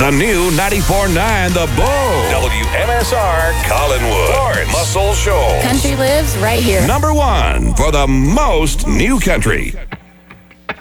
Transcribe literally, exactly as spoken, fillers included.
The new ninety-four point nine The Bull. W M S R Collinwood. Florence Muscle Shoals. Country lives right here. Number one for the most new country.